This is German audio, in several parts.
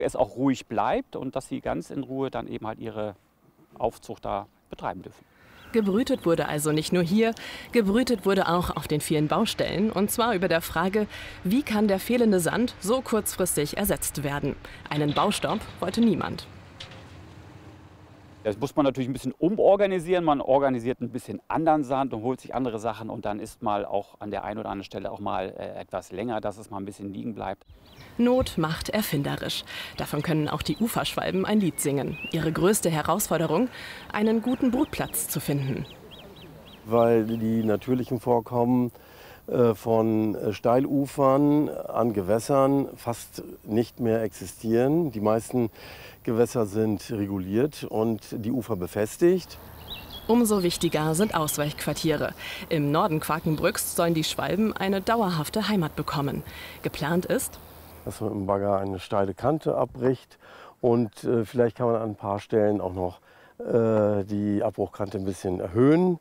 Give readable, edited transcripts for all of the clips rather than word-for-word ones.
es auch ruhig bleibt und dass sie ganz in Ruhe dann eben halt ihre Aufzucht da betreiben dürfen. Gebrütet wurde also nicht nur hier, gebrütet wurde auch auf den vielen Baustellen. Und zwar über der Frage, wie kann der fehlende Sand so kurzfristig ersetzt werden? Einen Baustopp wollte niemand. Das muss man natürlich ein bisschen umorganisieren. Man organisiert ein bisschen anderen Sand und holt sich andere Sachen. Und dann ist mal auch an der einen oder anderen Stelle auch mal etwas länger, dass es mal ein bisschen liegen bleibt. Not macht erfinderisch. Davon können auch die Uferschwalben ein Lied singen. Ihre größte Herausforderung, einen guten Brutplatz zu finden. Weil die natürlichen Vorkommen von Steilufern an Gewässern fast nicht mehr existieren. Die meisten Gewässer sind reguliert und die Ufer befestigt. Umso wichtiger sind Ausweichquartiere. Im Norden Quakenbrücks sollen die Schwalben eine dauerhafte Heimat bekommen. Geplant ist, dass man im Bagger eine steile Kante abbricht und vielleicht kann man an ein paar Stellen auch noch die Abbruchkante ein bisschen erhöhen,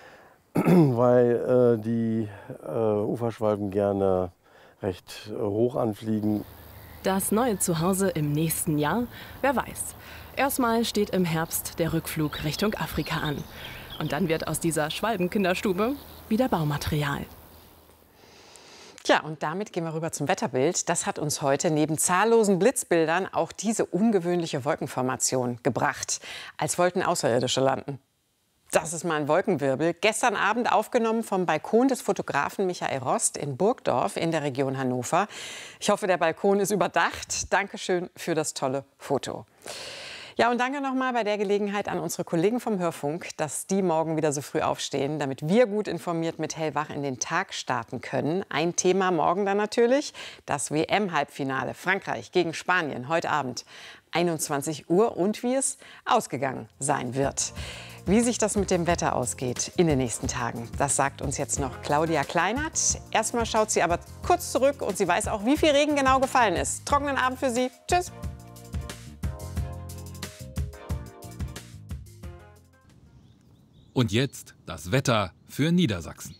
weil die Uferschwalben gerne recht hoch anfliegen. Das neue Zuhause im nächsten Jahr, wer weiß. Erstmal steht im Herbst der Rückflug Richtung Afrika an. Und dann wird aus dieser Schwalbenkinderstube wieder Baumaterial. Tja, und damit gehen wir rüber zum Wetterbild. Das hat uns heute neben zahllosen Blitzbildern auch diese ungewöhnliche Wolkenformation gebracht, als wollten Außerirdische landen. Das ist mal ein Wolkenwirbel. Gestern Abend aufgenommen vom Balkon des Fotografen Michael Rost in Burgdorf in der Region Hannover. Ich hoffe, der Balkon ist überdacht. Dankeschön für das tolle Foto. Ja, und danke nochmal bei der Gelegenheit an unsere Kollegen vom Hörfunk, dass die morgen wieder so früh aufstehen, damit wir gut informiert mit Hellwach in den Tag starten können. Ein Thema morgen dann natürlich, das WM-Halbfinale Frankreich gegen Spanien heute Abend 21 Uhr und wie es ausgegangen sein wird. Wie sich das mit dem Wetter ausgeht in den nächsten Tagen, das sagt uns jetzt noch Claudia Kleinert. Erstmal schaut sie aber kurz zurück und sie weiß auch, wie viel Regen genau gefallen ist. Trockenen Abend für Sie. Tschüss. Und jetzt das Wetter für Niedersachsen.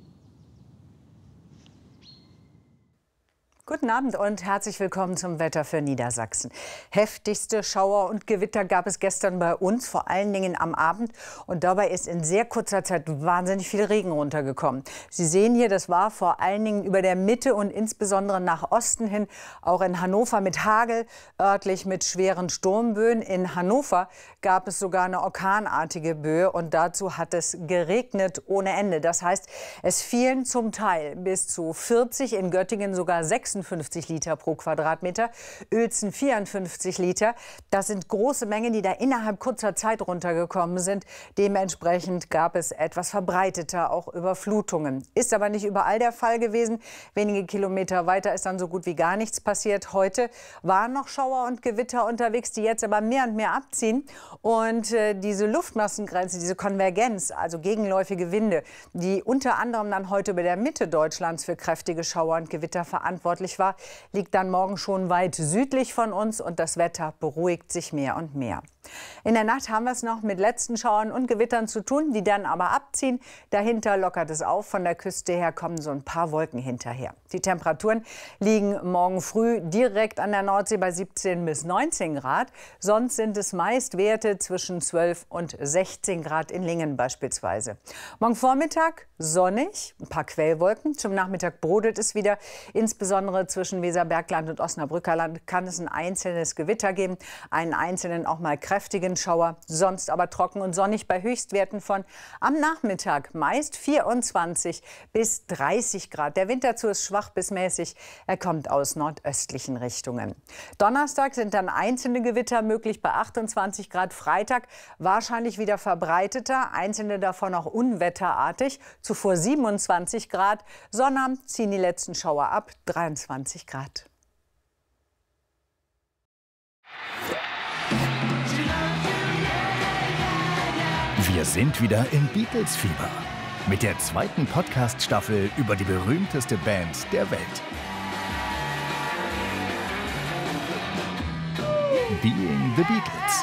Guten Abend und herzlich willkommen zum Wetter für Niedersachsen. Heftigste Schauer und Gewitter gab es gestern bei uns, vor allen Dingen am Abend. Und dabei ist in sehr kurzer Zeit wahnsinnig viel Regen runtergekommen. Sie sehen hier, das war vor allen Dingen über der Mitte und insbesondere nach Osten hin, auch in Hannover mit Hagel, örtlich mit schweren Sturmböen. In Hannover gab es sogar eine orkanartige Böe und dazu hat es geregnet ohne Ende. Das heißt, es fielen zum Teil bis zu 40, in Göttingen sogar 56 Liter pro Quadratmeter, Uelzen 54 Liter. Das sind große Mengen, die da innerhalb kurzer Zeit runtergekommen sind. Dementsprechend gab es etwas verbreiteter auch Überflutungen. Ist aber nicht überall der Fall gewesen. Wenige Kilometer weiter ist dann so gut wie gar nichts passiert. Heute waren noch Schauer und Gewitter unterwegs, die jetzt aber mehr und mehr abziehen. Und diese Luftmassengrenze, diese Konvergenz, also gegenläufige Winde, die unter anderem dann heute über der Mitte Deutschlands für kräftige Schauer und Gewitter verantwortlich war, liegt dann morgen schon weit südlich von uns und das Wetter beruhigt sich mehr und mehr. In der Nacht haben wir es noch mit letzten Schauern und Gewittern zu tun, die dann aber abziehen. Dahinter lockert es auf. Von der Küste her kommen so ein paar Wolken hinterher. Die Temperaturen liegen morgen früh direkt an der Nordsee bei 17 bis 19 Grad. Sonst sind es meist Werte zwischen 12 und 16 Grad in Lingen beispielsweise. Morgen Vormittag sonnig, ein paar Quellwolken. Zum Nachmittag brodelt es wieder. Insbesondere zwischen Weserbergland und Osnabrücker Land kann es ein einzelnes Gewitter geben, einen einzelnen auch mal kräftigen Schauer. Sonst aber trocken und sonnig bei Höchstwerten von am Nachmittag meist 24 bis 30 Grad. Der Wind dazu ist schwach bis mäßig. Er kommt aus nordöstlichen Richtungen. Donnerstag sind dann einzelne Gewitter möglich bei 28 Grad. Freitag wahrscheinlich wieder verbreiteter, einzelne davon auch unwetterartig. Zuvor 27 Grad. Sonnabend ziehen die letzten Schauer ab, 23 Grad. Wir sind wieder im Beatles-Fieber mit der zweiten Podcast-Staffel über die berühmteste Band der Welt. Being the Beatles.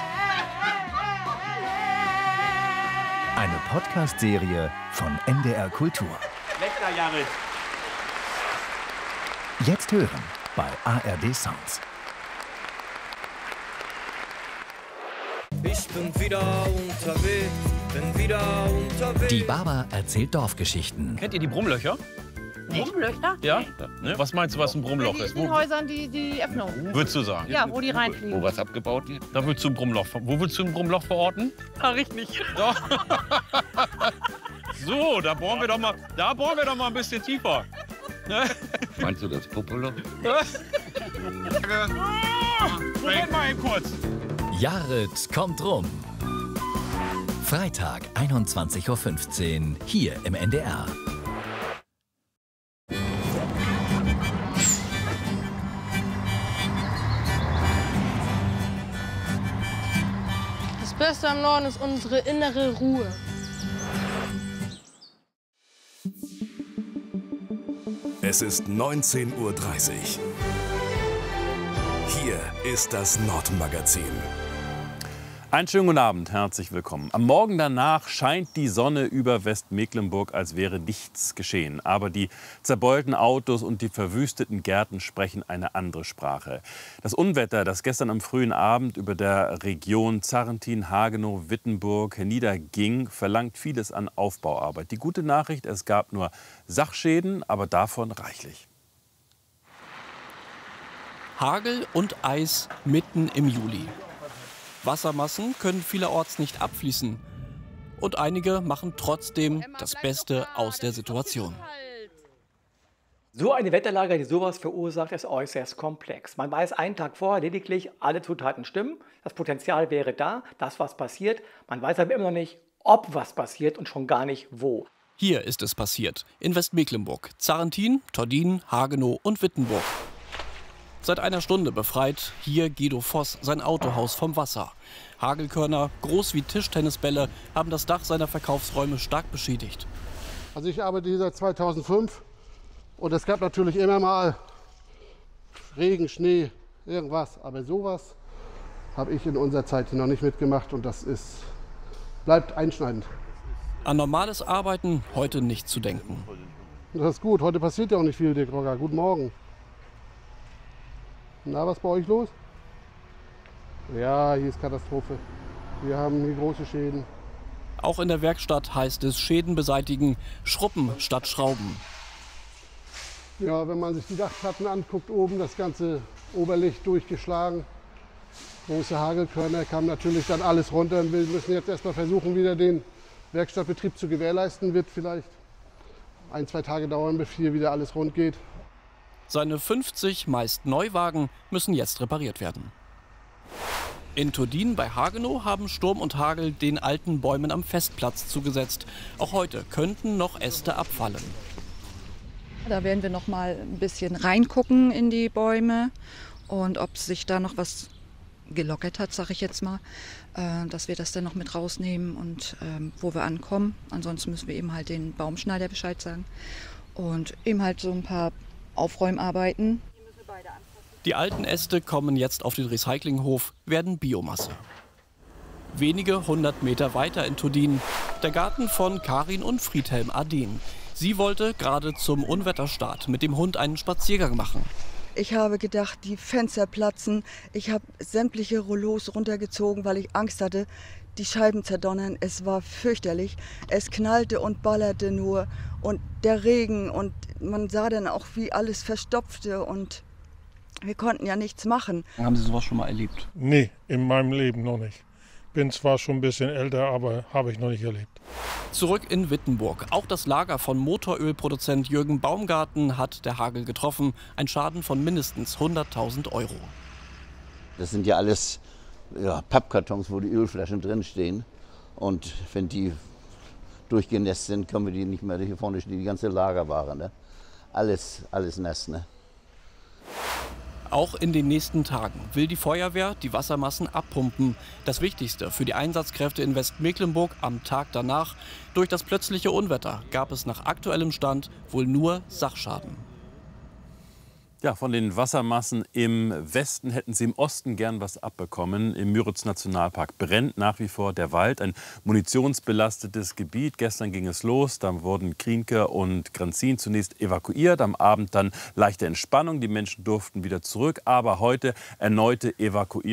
Eine Podcast-Serie von NDR Kultur. Jetzt hören bei ARD Sounds. Ich bin wieder unterwegs, bin wieder unterwegs. Die Baba erzählt Dorfgeschichten. Kennt ihr die Brummlöcher? Brummlöcher? Ja? Ne? Was meinst du, was ein Brummloch ist? In den Häusern die Öffnung. Würdest du sagen? Ja, wo die reinfliegen. Wo was abgebaut wird? Da würdest du ein Brummloch. Wo würdest du ein Brummloch verorten? Ach, ich nicht. Doch. So, da bohren wir doch mal ein bisschen tiefer. Ne? Meinst du das Popolo? Moment mal eben kurz. Jared kommt rum. Freitag, 21:15 Uhr, hier im NDR. Das Beste am Norden ist unsere innere Ruhe. Es ist 19:30 Uhr. Hier ist das Nordmagazin. Einen schönen guten Abend, herzlich willkommen. Am Morgen danach scheint die Sonne über Westmecklenburg, als wäre nichts geschehen. Aber die zerbeulten Autos und die verwüsteten Gärten sprechen eine andere Sprache. Das Unwetter, das gestern am frühen Abend über der Region Zarrentin, Hagenow, Wittenburg niederging, verlangt vieles an Aufbauarbeit. Die gute Nachricht, es gab nur Sachschäden, aber davon reichlich. Hagel und Eis mitten im Juli. Wassermassen können vielerorts nicht abfließen. Und einige machen trotzdem das Beste aus der Situation. So eine Wetterlage, die sowas verursacht, ist äußerst komplex. Man weiß einen Tag vorher lediglich, alle Zutaten stimmen, das Potenzial wäre da, dass was passiert. Man weiß aber immer noch nicht, ob was passiert und schon gar nicht wo. Hier ist es passiert, in Westmecklenburg, Zarrentin, Tordin, Hagenow und Wittenburg. Seit einer Stunde befreit hier Guido Voss sein Autohaus vom Wasser. Hagelkörner, groß wie Tischtennisbälle, haben das Dach seiner Verkaufsräume stark beschädigt. Also ich arbeite hier seit 2005 und es gab natürlich immer mal Regen, Schnee, irgendwas. Aber sowas habe ich in unserer Zeit noch nicht mitgemacht und das bleibt einschneidend. An normales Arbeiten heute nicht zu denken. Das ist gut, heute passiert ja auch nicht viel, Dirk Rogger. Guten Morgen. Na, was ist bei euch los? Ja, hier ist Katastrophe. Wir haben hier große Schäden. Auch in der Werkstatt heißt es Schäden beseitigen, Schruppen statt Schrauben. Ja, wenn man sich die Dachplatten anguckt, oben das ganze Oberlicht durchgeschlagen. Große Hagelkörner, kam natürlich dann alles runter. Und wir müssen jetzt erstmal versuchen, wieder den Werkstattbetrieb zu gewährleisten. Wird vielleicht 1-2 Tage dauern, bis hier wieder alles rund geht. Seine 50 meist Neuwagen müssen jetzt repariert werden. In Tordin bei Hagenow haben Sturm und Hagel den alten Bäumen am Festplatz zugesetzt. Auch heute könnten noch Äste abfallen. Da werden wir noch mal ein bisschen reingucken in die Bäume und ob sich da noch was gelockert hat, sage ich jetzt mal, dass wir das dann noch mit rausnehmen und wo wir ankommen. Ansonsten müssen wir eben halt den Baumschneider Bescheid sagen und eben halt so ein paar Aufräumarbeiten. Die alten Äste kommen jetzt auf den Recyclinghof, werden Biomasse. Wenige 100 Meter weiter in Tordin, der Garten von Karin und Friedhelm Adin. Sie wollte gerade zum Unwetterstart mit dem Hund einen Spaziergang machen. Ich habe gedacht, die Fenster platzen. Ich habe sämtliche Rollos runtergezogen, weil ich Angst hatte, die Scheiben zerdonnern. Es war fürchterlich. Es knallte und ballerte nur und der Regen und man sah dann auch, wie alles verstopfte und wir konnten ja nichts machen. Haben Sie sowas schon mal erlebt? Nee, in meinem Leben noch nicht. Bin zwar schon ein bisschen älter, aber habe ich noch nicht erlebt. Zurück in Wittenburg. Auch das Lager von Motorölproduzent Jürgen Baumgarten hat der Hagel getroffen. Ein Schaden von mindestens 100.000 €. Das sind ja alles Pappkartons, wo die Ölflaschen drinstehen. Und wenn die durchgenässt sind, können wir die nicht mehr. Hier vorne steht die ganze Lagerware. Ne? Alles nass. Ne? Auch in den nächsten Tagen will die Feuerwehr die Wassermassen abpumpen. Das Wichtigste für die Einsatzkräfte in Westmecklenburg am Tag danach. Durch das plötzliche Unwetter gab es nach aktuellem Stand wohl nur Sachschaden. Ja, von den Wassermassen im Westen hätten sie im Osten gern was abbekommen. Im Müritz-Nationalpark brennt nach wie vor der Wald, ein munitionsbelastetes Gebiet. Gestern ging es los, da wurden Krienke und Granzin zunächst evakuiert, am Abend dann leichte Entspannung. Die Menschen durften wieder zurück, aber heute erneute Evakuierung.